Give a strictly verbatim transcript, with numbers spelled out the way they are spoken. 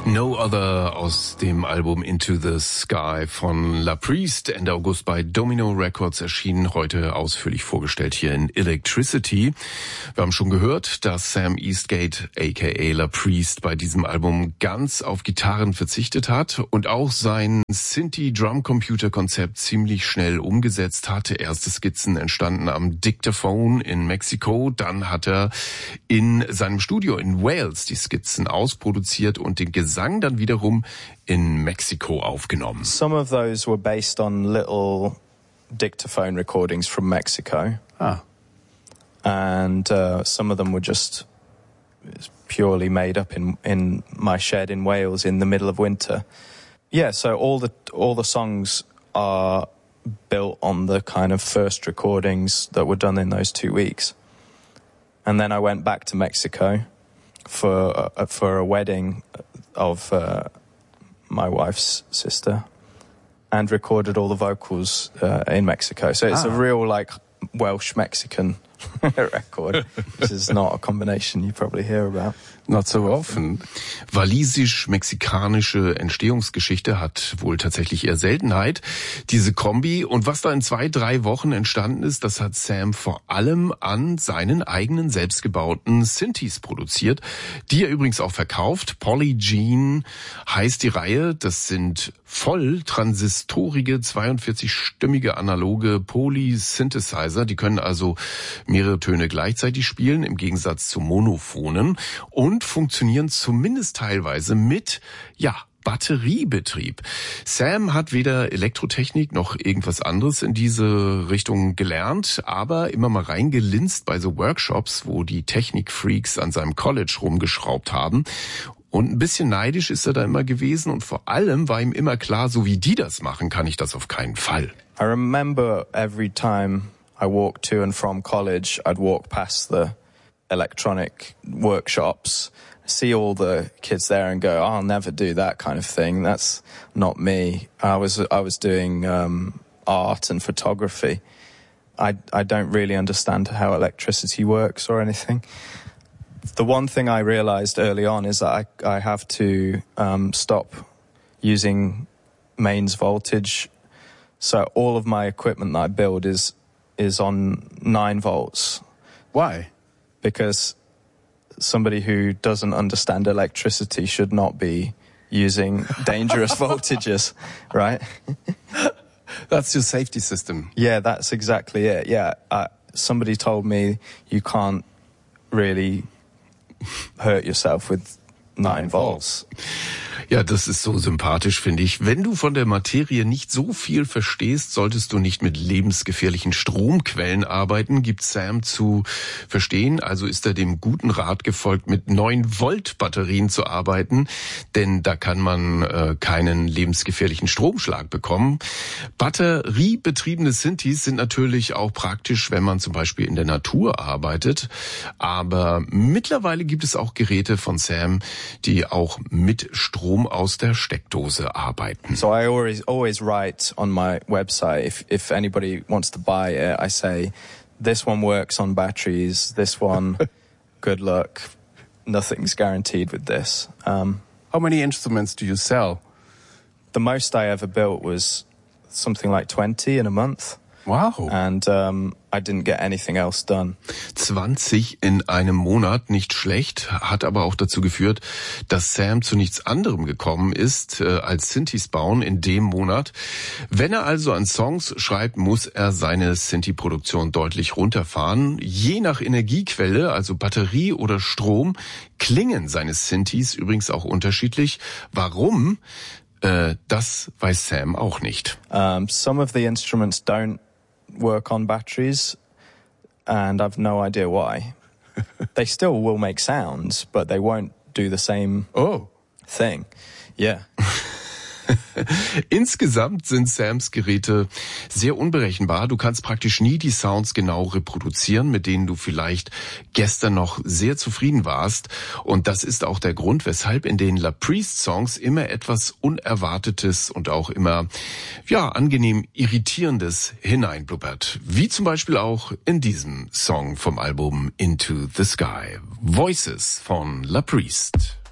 No Other aus dem Album Into the Sky von La Priest, Ende August bei Domino Records erschienen, heute ausführlich vorgestellt hier in Electricity. Wir haben schon gehört, dass Sam Eastgate aka La Priest bei diesem Album ganz auf Gitarren verzichtet hat und auch sein Synthi-Drum-Computer-Konzept ziemlich schnell umgesetzt hat. Erste Skizzen entstanden am Dictaphone in Mexiko, dann hat er in seinem Studio in Wales die Skizzen ausproduziert und den Gesang dann wiederum in Mexiko aufgenommen. Some of those were based on little dictaphone recordings from Mexico. Ah. And uh, some of them were just purely made up in in my shed in Wales in the middle of winter. Yeah, so all the all the songs are built on the kind of first recordings that were done in those two weeks. And then I went back to Mexico for uh, for a wedding of uh, my wife's sister and recorded all the vocals uh, in Mexico. So it's ah. a real like Welsh Mexican record. This is not a combination you probably hear about. Not so often. Walisisch-mexikanische Entstehungsgeschichte hat wohl tatsächlich eher Seltenheit, diese Kombi. Und was da in zwei, drei Wochen entstanden ist, das hat Sam vor allem an seinen eigenen selbstgebauten Synthes produziert, die er übrigens auch verkauft. Polygene heißt die Reihe. Das sind voll transistorige, zweiundvierzig-stimmige analoge Polysynthesizer. Die können also mehrere Töne gleichzeitig spielen, im Gegensatz zu Monophonen. Und funktionieren zumindest teilweise mit, ja, Batteriebetrieb. Sam hat weder Elektrotechnik noch irgendwas anderes in diese Richtung gelernt, aber immer mal reingelinst bei so Workshops, wo die Technikfreaks an seinem College rumgeschraubt haben. Und ein bisschen neidisch ist er da immer gewesen und vor allem war ihm immer klar, so wie die das machen, kann ich das auf keinen Fall. I remember every time I walked to and from college, I'd walk past the electronic workshops, see all the kids there and go, oh, I'll never do that kind of thing. That's not me. I was I was doing um, art and photography. I I don't really understand how electricity works or anything. The one thing I realized early on is that I I have to um, stop using mains voltage. So all of my equipment that I build is is on nine volts. Why? Because somebody who doesn't understand electricity should not be using dangerous voltages, right? That's your safety system. Yeah, that's exactly it. Yeah, uh, somebody told me you can't really hurt yourself with nine volts. Ja, das ist so sympathisch, finde ich. Wenn du von der Materie nicht so viel verstehst, solltest du nicht mit lebensgefährlichen Stromquellen arbeiten, gibt Sam zu verstehen. Also ist er dem guten Rat gefolgt, mit neun Volt Batterien zu arbeiten, denn da kann man äh, keinen lebensgefährlichen Stromschlag bekommen. Batteriebetriebene Synthes sind natürlich auch praktisch, wenn man zum Beispiel in der Natur arbeitet. Aber mittlerweile gibt es auch Geräte von Sam, die auch mit Strom aus der Steckdose arbeiten. So I always always write on my website, if if anybody wants to buy it, I say this one works on batteries, this one good luck, nothing's guaranteed with this. Um, How many instruments do you sell? The most I ever built was something like twenty in a month. Wow. And um, I didn't get anything else done. zwanzig in einem Monat, nicht schlecht, hat aber auch dazu geführt, dass Sam zu nichts anderem gekommen ist, äh, als Synthes bauen in dem Monat. Wenn er also an Songs schreibt, muss er seine Synthi-Produktion deutlich runterfahren. Je nach Energiequelle, also Batterie oder Strom, klingen seine Synthes übrigens auch unterschiedlich. Warum? Äh, das weiß Sam auch nicht. Um, some of the instruments don't work on batteries, and I've no idea why. They still will make sounds, but they won't do the same oh. thing. Yeah. Insgesamt sind Sams Geräte sehr unberechenbar. Du kannst praktisch nie die Sounds genau reproduzieren, mit denen du vielleicht gestern noch sehr zufrieden warst. Und das ist auch der Grund, weshalb in den La Priest-Songs immer etwas Unerwartetes und auch immer, ja, angenehm Irritierendes hineinblubbert. Wie zum Beispiel auch in diesem Song vom Album Into the Sky. Voices von La Priest.